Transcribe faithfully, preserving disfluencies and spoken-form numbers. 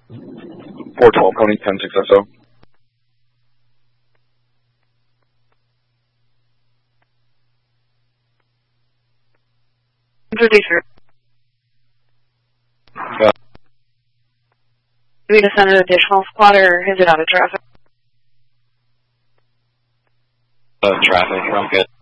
four twelve Coney, ten six S O. fifty-three. Uh, Do we need to send an additional squad, or is it out of traffic? Uh, traffic, I'm good.